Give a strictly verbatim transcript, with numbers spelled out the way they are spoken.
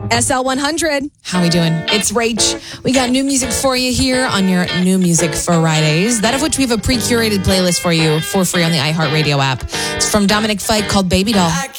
S L one hundred. How we doing? It's Rach. We got new music for you here on your New Music Fridays, that of which we have a pre-curated playlist for you for free on the iHeartRadio app. It's from Dominic Fike called Baby Doll.